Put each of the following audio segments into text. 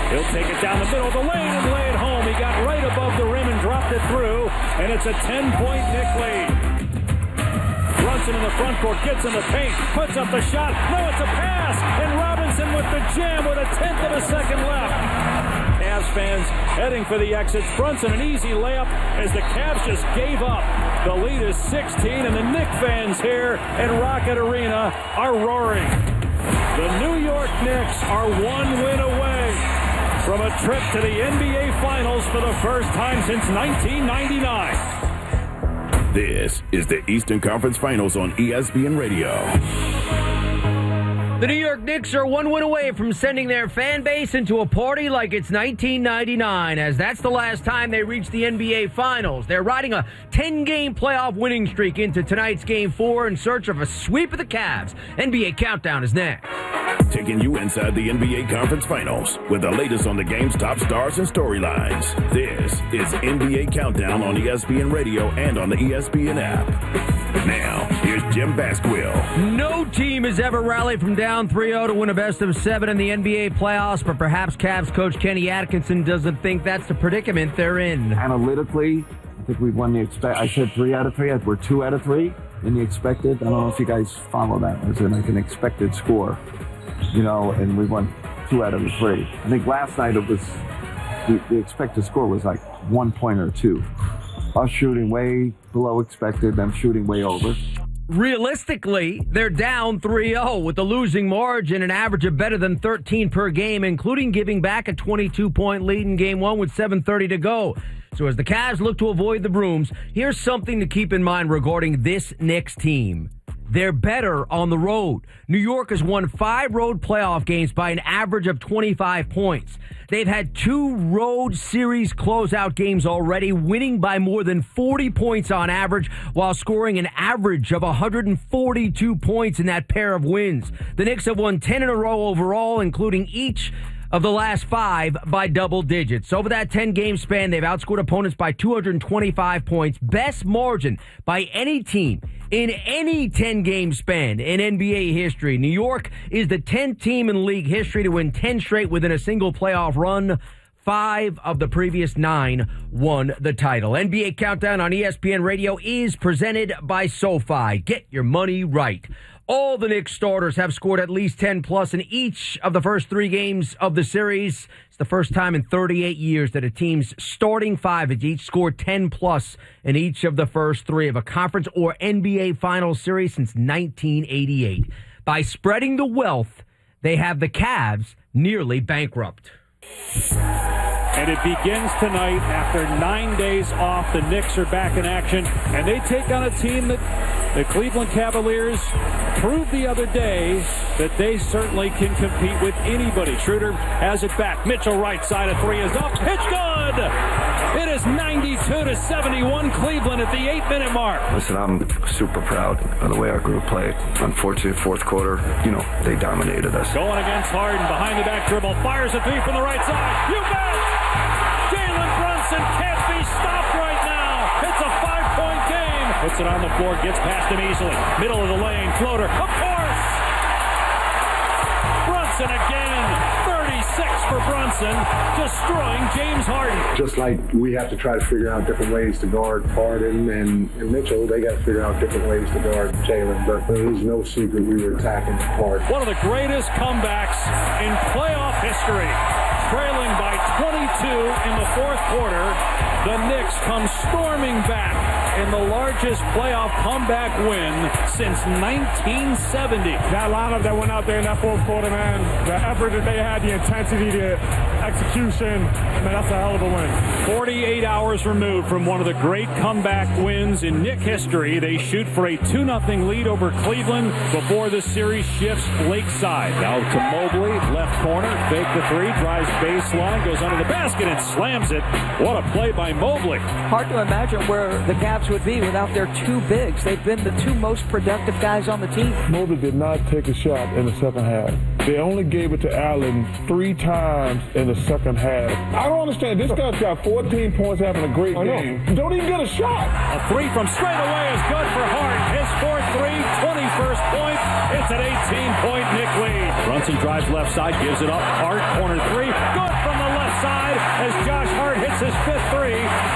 He'll take it down the middle of the lane and lay it home. He got right above the rim and dropped it through, and it's a 10-point Knick lead. Brunson in the front court, gets in the paint, puts up the shot. No, it's a pass, and Robinson with the jam with a tenth of a second left. Cavs fans heading for the exits. Brunson, an easy layup as the Cavs just gave up. The lead is 16, and the Knick fans here at Rocket Arena are roaring. The New York Knicks are one win away from a trip to the NBA Finals for the first time since 1999. This is the Eastern Conference Finals on ESPN Radio. The New York Knicks are one win away from sending their fan base into a party like it's 1999, as that's the last time they reached the NBA Finals. They're riding a 10-game playoff winning streak into tonight's Game 4 in search of a sweep of the Cavs. NBA Countdown is next. Taking you inside the NBA Conference Finals with the latest on the game's top stars and storylines. This is NBA Countdown on ESPN Radio and on the ESPN app. Now, here's Jim Basquill. No team has ever rallied from down 3-0 to win a best-of-7 in the NBA playoffs, but perhaps Cavs coach Kenny Atkinson doesn't think that's the predicament they're in. Analytically, I think we've won I said 3 out of 3. We're 2 out of 3 in the expected. I don't know if you guys follow that. It's like an expected score, and we won 2 out of the 3. I think last night it was the expected score was like 1 point or 2. Us shooting way below expected, them shooting way over. Realistically, they're down 3-0 with a losing margin, an average of better than 13 per game, including giving back a 22-point lead in Game 1 with 7:30 to go. So as the Cavs look to avoid the brooms, here's something to keep in mind regarding this Knicks team. They're better on the road. New York has won 5 road playoff games by an average of 25 points. They've had 2 road series closeout games already, winning by more than 40 points on average while scoring an average of 142 points in that pair of wins. The Knicks have won 10 in a row overall, including each of the last 5 by double digits. Over that 10-game span, they've outscored opponents by 225 points, best margin by any team in any 10-game span in NBA history. New York is the 10th team in league history to win 10 straight within a single playoff run. 5 of the previous 9 won the title. NBA Countdown on ESPN Radio is presented by SoFi. Get your money right. All the Knicks starters have scored at least 10-plus in each of the first 3 games of the series. It's the first time in 38 years that a team's starting 5 has each scored 10-plus in each of the first 3 of a conference or NBA Finals series since 1988. By spreading the wealth, they have the Cavs nearly bankrupt. And it begins tonight after 9 days off. The Knicks are back in action, and they take on a team that the Cleveland Cavaliers proved the other day that they certainly can compete with anybody. Schroeder has it back. Mitchell right side of 3 is up. Pitch good! It is 92-71 Cleveland at the 8-minute mark. Listen, I'm super proud of the way our group played. Unfortunate fourth quarter, they dominated us. Going against Harden, behind the back dribble, fires a 3 from the right side. You bet! Jalen Brunson can't be stopped right now. It's a 5-point game. Puts it on the floor, gets past him easily. Middle of the lane, floater, of course! Brunson again. 36 for Brunson, destroying James Harden. Just like we have to try to figure out different ways to guard Harden and Mitchell, they got to figure out different ways to guard Jalen. But there's no secret we were attacking hard. One of the greatest comebacks in playoff history. Trailing by 22 in the fourth quarter, the Knicks come storming back in the largest playoff comeback win since 1970. That lineup that went out there in that fourth quarter, man, the effort that they had, the intensity, the execution, man, that's a hell of a win. 48 hours removed from one of the great comeback wins in Knick history, they shoot for a 2-0 lead over Cleveland before the series shifts lakeside. Now to Mobley, left corner, fake the 3, drives baseline, goes under the basket and slams it. What a play by Mobley. Hard to imagine where the Cavs would be without their 2 bigs. They've been the 2 most productive guys on the team. Mobley did not take a shot in the second half. They only gave it to Allen 3 times in the second half. I don't understand. This guy's got 14 points, having a great game. Don't even get a shot. A 3 from straight away is good for Hart. His 4th 21st point. It's an 18-point Knick lead. Brunson drives left side, gives it up. Hart, corner 3. Good from the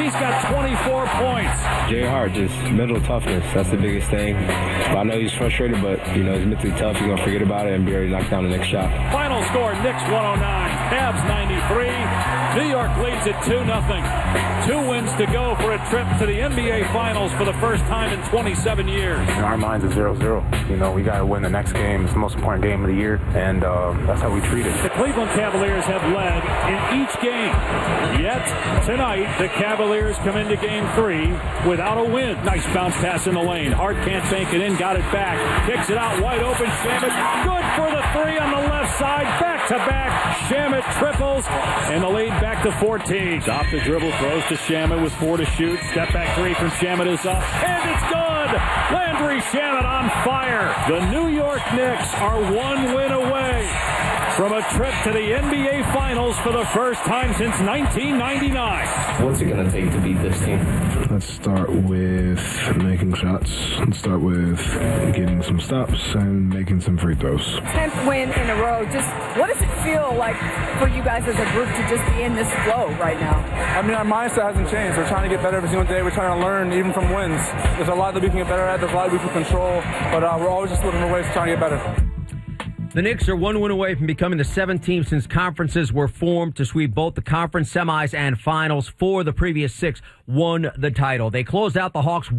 He's got 24 points. Jay Hart, just mental toughness. That's the biggest thing. But I know he's frustrated, but, he's mentally tough. He's going to forget about it and be ready to knock down the next shot. Final score, Knicks 109, Cavs 93. New York leads it 2-0. 2 wins to go for a trip to the NBA Finals for the first time in 27 years. In our minds, it's 0-0. We got to win the next game. It's the most important game of the year, and that's how we treat it. The Cleveland Cavaliers have led in each game. Yet, tonight, the Cavaliers come into Game 3 without a win. Nice bounce pass in the lane. Hart can't bank it in, got it back. Kicks it out, wide open. Shamet, good for the 3 on the left side. Back-to-back. Shamet triples, and the lead back to 14. Stop the dribble, throws to Shamet with 4 to shoot. Step back 3 from Shamet is up, and it's good! Landry Shamet on fire. The New York Knicks are 1 win away from a trip to the NBA Finals for the first time since 1999. What's it going to take to beat this team? Let's start with making shots. Let's start with getting some stops and making some free throws. 10th win in a row. Just what does it feel like for you guys as a group to just be in this flow right now? Our mindset hasn't changed. We're trying to get better every single day. We're trying to learn even from wins. There's a lot that we can get better at. There's a lot we can control. But we're always just looking for ways to try to get better. The Knicks are 1 win away from becoming the 7th team since conferences were formed to sweep both the conference semis and finals. 4 of the previous 6 won the title. They closed out the Hawks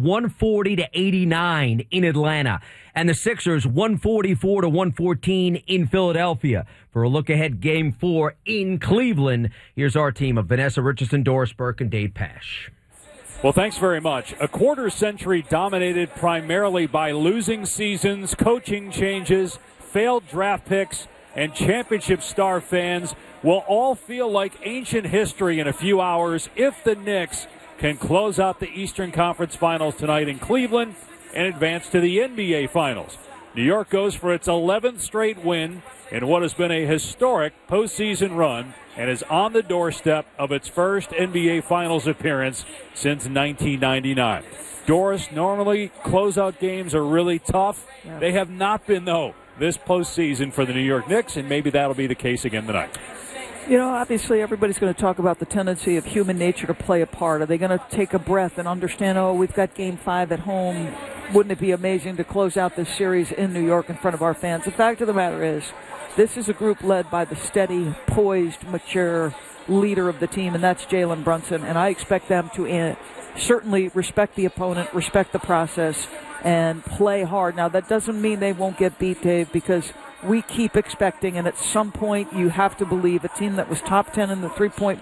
140-89 in Atlanta, and the Sixers 144-114 in Philadelphia. For a look-ahead Game 4 in Cleveland, here's our team of Vanessa Richardson, Doris Burke, and Dave Pasch. Well, thanks very much. A quarter century dominated primarily by losing seasons, coaching changes, failed draft picks, and championship star fans will all feel like ancient history in a few hours if the Knicks can close out the Eastern Conference Finals tonight in Cleveland and advance to the NBA Finals. New York goes for its 11th straight win in what has been a historic postseason run and is on the doorstep of its first NBA Finals appearance since 1999. Doris, normally closeout games are really tough. Yeah. They have not been, though, this postseason for the New York Knicks, and maybe that'll be the case again tonight. Obviously everybody's going to talk about the tendency of human nature to play a part. Are they going to take a breath and understand, we've got Game 5 at home. Wouldn't it be amazing to close out this series in New York in front of our fans? The fact of the matter is, this is a group led by the steady, poised, mature leader of the team, and that's Jalen Brunson. And I expect them to certainly respect the opponent, respect the process, and play hard. Now, that doesn't mean they won't get beat, Dave, because we keep expecting, and at some point you have to believe a team that was top 10 in the three-point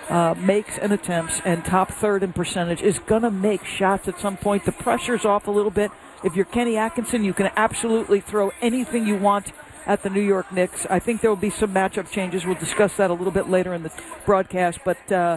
makes and attempts and top third in percentage is going to make shots at some point. The pressure's off a little bit. If you're Kenny Atkinson, you can absolutely throw anything you want at the New York Knicks. I think there will be some matchup changes. We'll discuss that a little bit later in the broadcast, but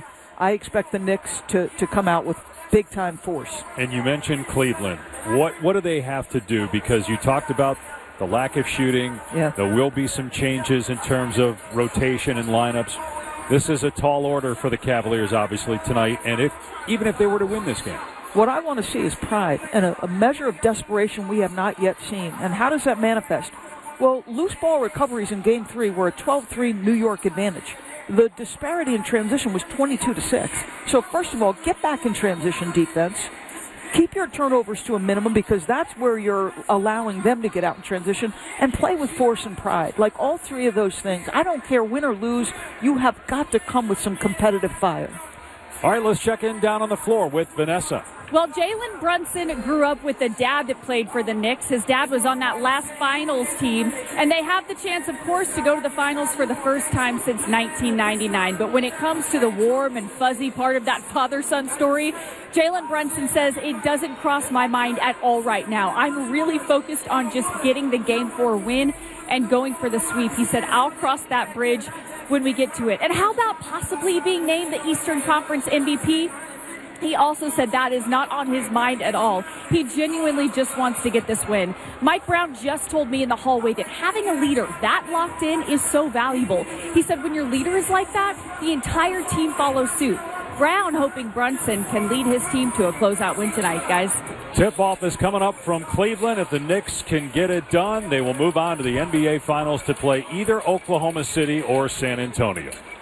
I expect the Knicks to come out with big-time force. And you mentioned Cleveland. What do they have to do? Because you talked about the lack of shooting. Yeah. There will be some changes in terms of rotation and lineups. This is a tall order for the Cavaliers, obviously, tonight, and even if they were to win this game. What I want to see is pride and a measure of desperation we have not yet seen. And how does that manifest? Well, loose ball recoveries in Game 3 were a 12-3 New York advantage. The disparity in transition was 22-6. So first of all, get back in transition defense. Keep your turnovers to a minimum because that's where you're allowing them to get out in transition, and play with force and pride. Like all three of those things, I don't care win or lose, you have got to come with some competitive fire. All right, let's check in down on the floor with Vanessa. Well, Jalen Brunson grew up with a dad that played for the Knicks. His dad was on that last finals team, and they have the chance, of course, to go to the finals for the first time since 1999. But when it comes to the warm and fuzzy part of that father-son story, Jalen Brunson says it doesn't cross my mind at all right now. I'm really focused on just getting the Game 4 win and going for the sweep. He said, I'll cross that bridge when we get to it. And how about possibly being named the Eastern Conference MVP? He also said that is not on his mind at all. He genuinely just wants to get this win. Mike Brown just told me in the hallway that having a leader that locked in is so valuable. He said when your leader is like that, the entire team follows suit. Brown hoping Brunson can lead his team to a closeout win tonight, guys. Tip-off is coming up from Cleveland. If the Knicks can get it done, they will move on to the NBA Finals to play either Oklahoma City or San Antonio.